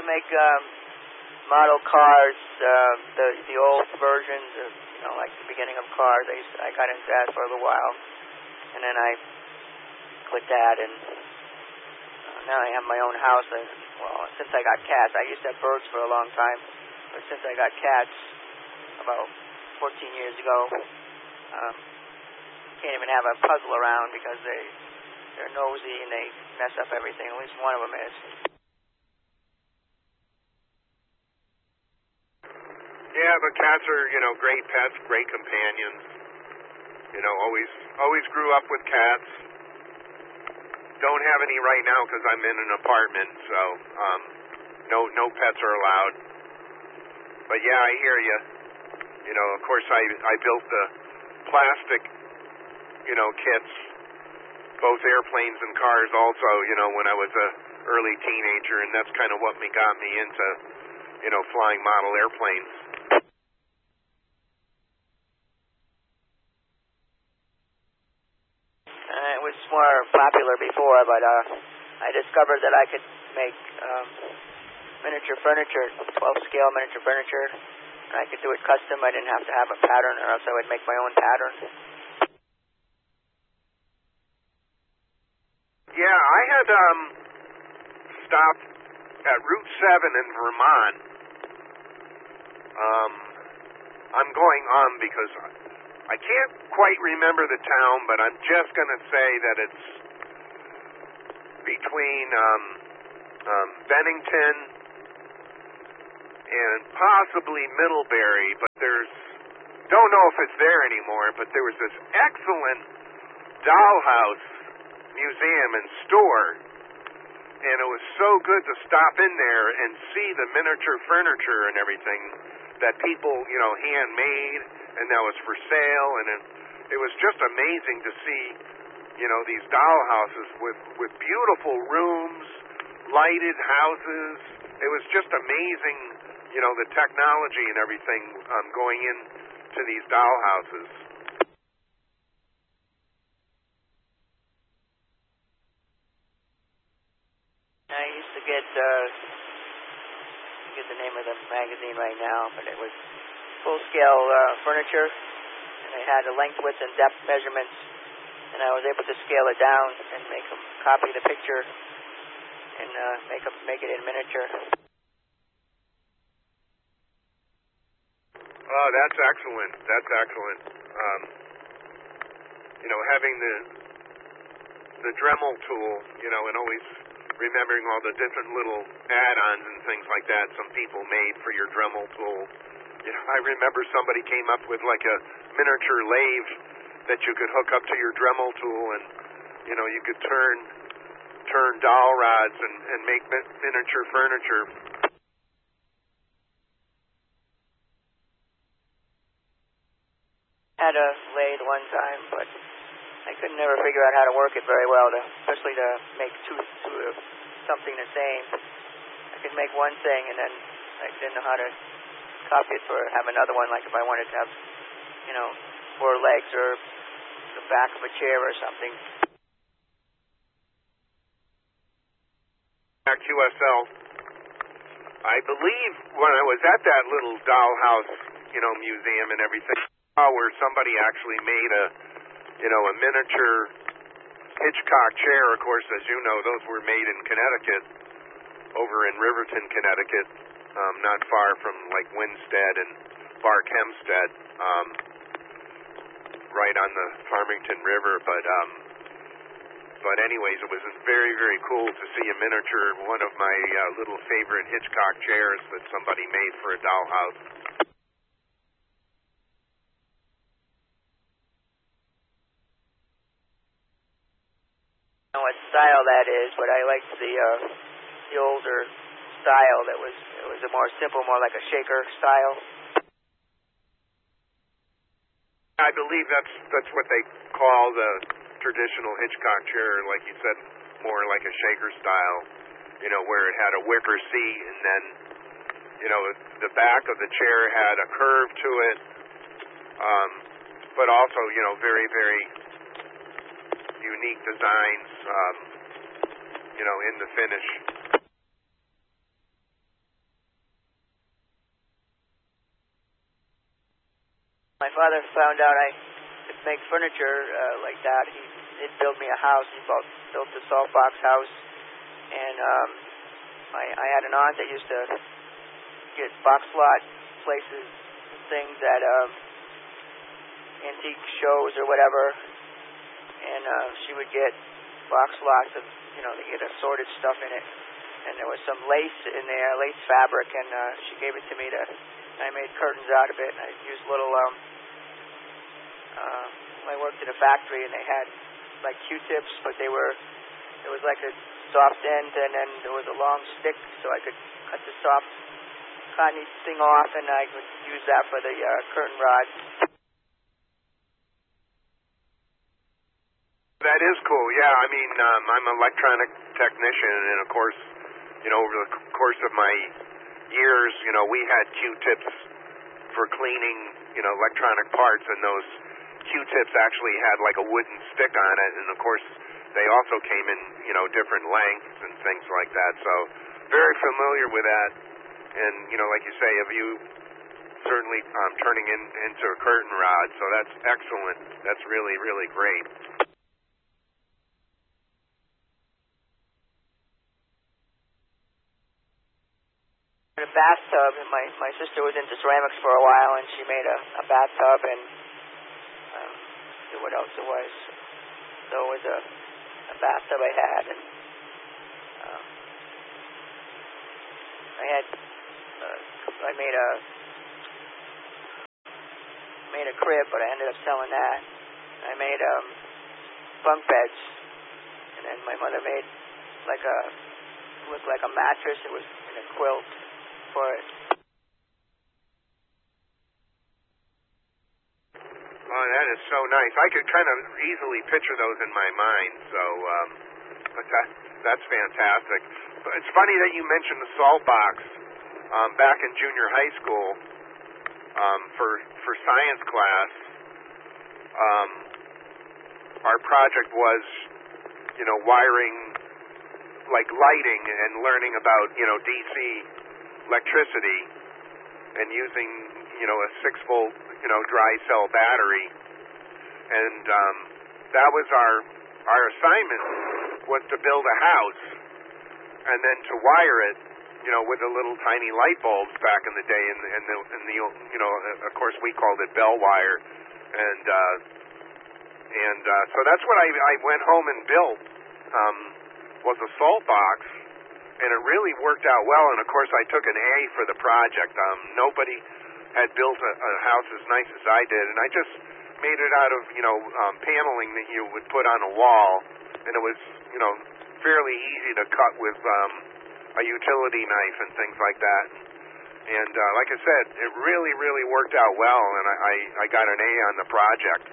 to make model cars, the old versions of, like the beginning of cars. I got into that for a little while, and then I quit that, and now I have my own house. Since I got cats, I used to have birds for a long time, but since I got cats about 14 years ago, can't even have a puzzle around because they're nosy and they mess up everything. At least one of them is. Yeah, but cats are, great pets, great companions. Always grew up with cats. Don't have any right now because I'm in an apartment, so no pets are allowed. But yeah, I hear you. Of course, I built the plastic, kits, both airplanes and cars also, when I was a early teenager, and that's kind of what got me into, flying model airplanes. It was more popular before, but I discovered that I could make miniature furniture, 12-scale miniature furniture. I could do it custom. I didn't have to have a pattern, or else I would make my own pattern. Yeah, I had stopped at Route 7 in Vermont. I'm going on because I can't quite remember the town, but I'm just going to say that it's between Bennington and possibly Middlebury, but don't know if it's there anymore, but there was this excellent dollhouse museum and store, and it was so good to stop in there and see the miniature furniture and everything that people, handmade, and that was for sale, and it was just amazing to see, these dollhouses with beautiful rooms, lighted houses. It was just amazing, the technology and everything going into these dollhouses. I used to get the name of the magazine right now, but it was full-scale furniture, and it had the length, width, and depth measurements, and I was able to scale it down and make them copy the picture and make it in miniature. Oh, that's excellent. That's excellent. Having the Dremel tool, and always remembering all the different little add-ons and things like that some people made for your Dremel tool. I remember somebody came up with like a miniature lathe that you could hook up to your Dremel tool, and you could turn dowel rods and make miniature furniture. Had a lathe one time, but I could never figure out how to work it very well, especially to make two of something the same. I could make one thing, and then I didn't know how to copy it for have another one, like if I wanted to have, 4 legs or the back of a chair or something. QSL. I believe when I was at that little dollhouse, museum and everything, where somebody actually made a miniature Hitchcock chair. Of course, as you know, those were made in Connecticut, over in Riverton, Connecticut, not far from like Winstead and Bark Hempstead, right on the Farmington River. But anyways, it was very, very cool to see a miniature, one of my little favorite Hitchcock chairs that somebody made for a dollhouse. What style that is, but I liked the older style that was a more simple, more like a shaker style. I believe that's what they call the traditional Hitchcock chair, like you said, more like a shaker style, where it had a wicker seat, and then, the back of the chair had a curve to it, but also, very, very unique designs, in the finish. My father found out I could make furniture like that. He'd build me a house. He built the salt box house, and I had an aunt that used to get box lot places, things at antique shows or whatever, and she would get box lots of, they get assorted stuff in it, and there was some lace in there, lace fabric, and she gave it to me I made curtains out of it, and I used little, I worked at a factory, and they had like Q-tips, but there was like a soft end, and then there was a long stick, so I could cut the soft cottony thing off, and I would use that for the curtain rods. That is cool, yeah. I mean, I'm an electronic technician, and of course, over the course of my years, we had Q-tips for cleaning, electronic parts, and those Q-tips actually had like a wooden stick on it, and of course, they also came in, different lengths and things like that, so very familiar with that, and, like you say, of you certainly turning into a curtain rod, so that's excellent. That's really, really great. A bathtub, and my sister was into ceramics for a while, and she made a bathtub, and what else it was. So it was a bathtub I had, and I made a crib, but I ended up selling that. I made bunk beds, and then my mother made looked like a mattress. It was in a quilt for it. Oh, that is so nice. I could kind of easily picture those in my mind, so but that's fantastic. But it's funny that you mentioned the salt box. Back in junior high school, for science class, our project was, wiring, like lighting and learning about, DC electricity and using, a 6-volt, dry cell battery. And that was our assignment, was to build a house and then to wire it, with the little tiny light bulbs back in the day, and the of course we called it bell wire, and so that's what I went home and built, was a salt box, and it really worked out well, and of course I took an A for the project. Nobody had built a house as nice as I did, and I just made it out of, paneling that you would put on a wall, and it was, fairly easy to cut with, a utility knife and things like that. And like I said, it really, really worked out well, and I got an A on the project.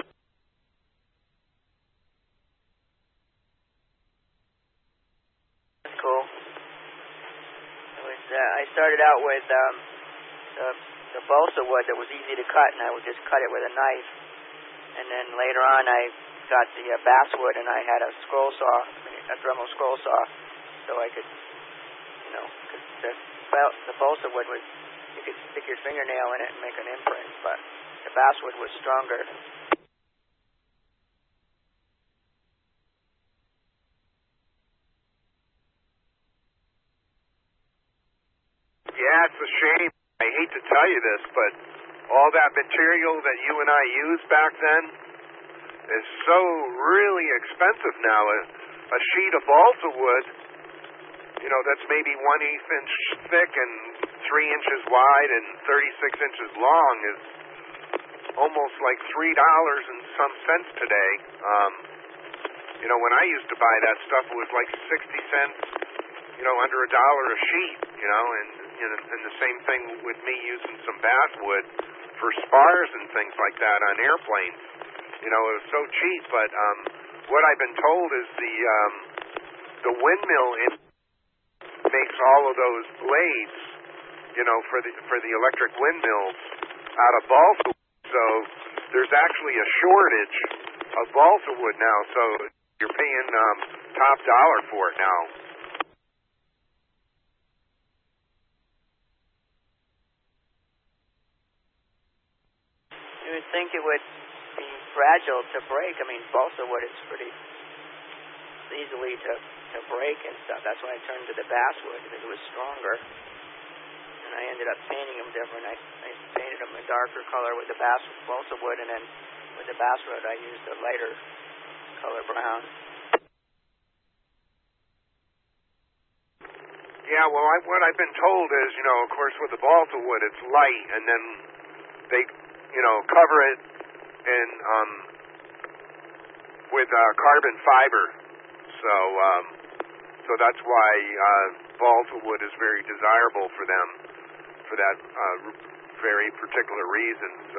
That's cool. It was, I started out with the balsa wood that was easy to cut, and I would just cut it with a knife. And then later on, I got the basswood, and I had a scroll saw, a Dremel scroll saw, so I could, the balsa wood was, you could stick your fingernail in it and make an imprint, but the basswood was stronger. Yeah, it's a shame. I hate to tell you this, but all that material that you and I used back then is so really expensive now. A sheet of balsa wood, that's maybe 1/8 inch thick and 3 inches wide and 36 inches long is almost like $3 and some cents today. When I used to buy that stuff, it was like 60 cents, under $1 a sheet, and the same thing with me using some basswood for spars and things like that on airplanes. It was so cheap, but what I've been told is the windmill makes all of those blades, for the electric windmills out of balsa wood. So there's actually a shortage of balsa wood now, so you're paying top dollar for it now. think it would be fragile to break. I mean, balsa wood is pretty easily to break and stuff. That's why I turned to the basswood because it was stronger. And I ended up painting them different. I painted them a darker color with the balsa wood, and then with the basswood I used a lighter color brown. Yeah, well, what I've been told is, of course, with the balsa wood, it's light, and then they, cover it in with carbon fiber. So that's why balsa wood is very desirable for them, for that very particular reason. So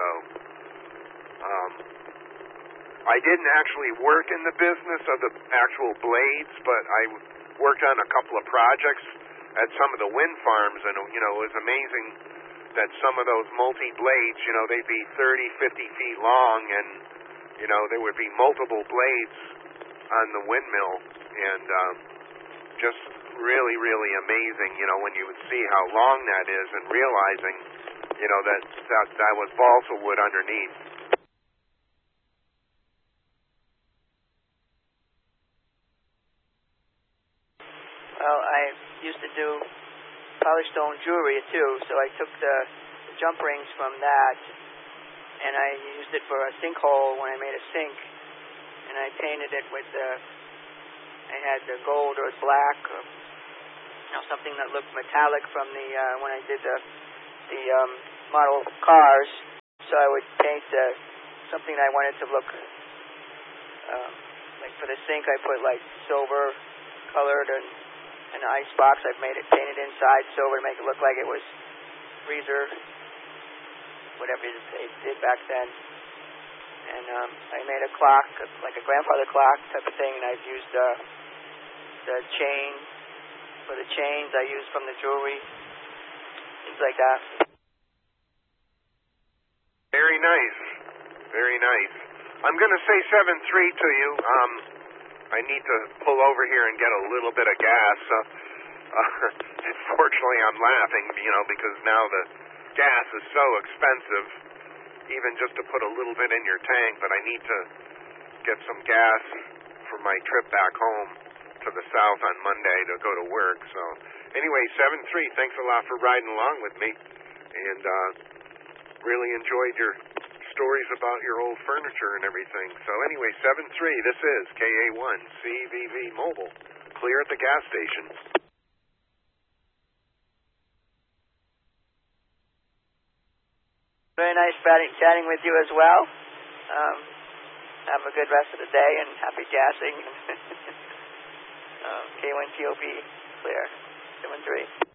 I didn't actually work in the business of the actual blades, but I worked on a couple of projects at some of the wind farms, and it was amazing that some of those multi-blades, they'd be 30, 50 feet long, and there would be multiple blades on the windmill, and just really, really amazing, when you would see how long that is, and realizing, that was balsa wood underneath. Well, I used to do polished stone jewelry too, so I took the jump rings from that, and I used it for a sinkhole when I made a sink, and I painted it with I had the gold or black, or something that looked metallic from the when I did the model cars. So I would paint something I wanted to look like for the sink. I put like silver colored and an ice box. I've made it painted inside silver to make it look like it was freezer, whatever they did back then. And I made a clock, like a grandfather clock type of thing, and I've used the chain. For the chains I used from the jewelry, things like that. Very nice. Very nice. I'm going to say 7-3 to you. I need to pull over here and get a little bit of gas. Unfortunately, I'm laughing, because now the gas is so expensive, even just to put a little bit in your tank, but I need to get some gas for my trip back home to the south on Monday to go to work. So anyway, 7-3, thanks a lot for riding along with me, and really enjoyed your stories about your old furniture and everything. So anyway, 7-3, this is KA1 CVV Mobile, clear at the gas station. Very nice chatting with you as well. Have a good rest of the day and happy gassing. K1TOP clear, 7-3.